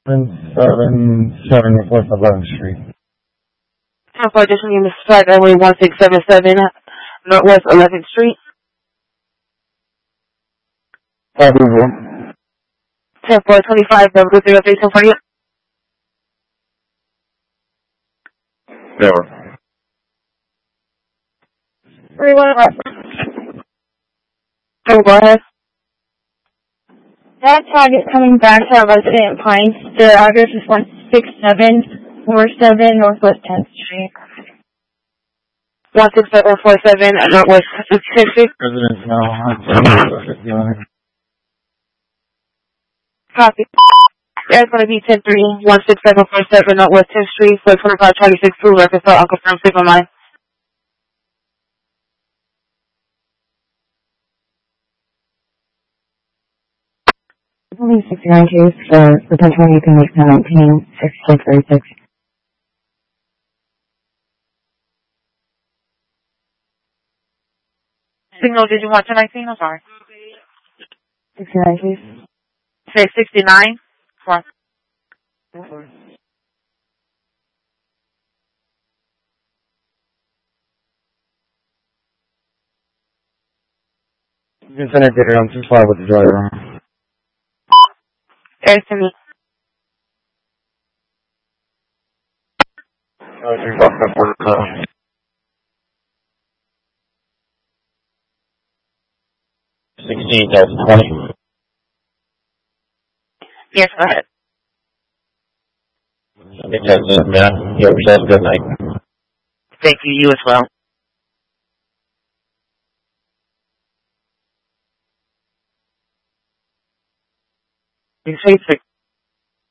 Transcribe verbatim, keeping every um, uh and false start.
seven seven Northwest eleventh Street. ten four, additional unit strike runway one six seven seven, Northwest eleventh Street. Copy one. ten four, twenty-five, double three, update ten forty. There. Three one. Oh, go ahead. That target coming back to our resident Pines. The address is one six seven four seven Northwest tenth Street. one six seven four seven Northwest tenth Street. Residents now. Copy. There's going to be ten three, one six seven four seven Northwest tenth Street, for twenty-five Charlie six two, reference to unconfirmed sleep on mine. Police sixty-nine case for potential you can make ten nineteen sixty-six thirty-six. Signal, did you want ten nineteen? I'm sorry. sixty-nine case. Say sixty-nine. What? You can send it there. I'm too far with the driver. There's to me. Oh, you're fucked up for the car. Sixteen Delta twenty. Yes, go ahead. I think that's it, man. You have yourself a good night. Thank you. You as well. You say six.